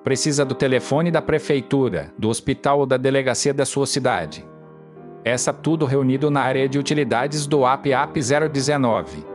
Precisa do telefone da prefeitura, do hospital ou da delegacia da sua cidade. Essa tudo reunido na área de utilidades do app 019.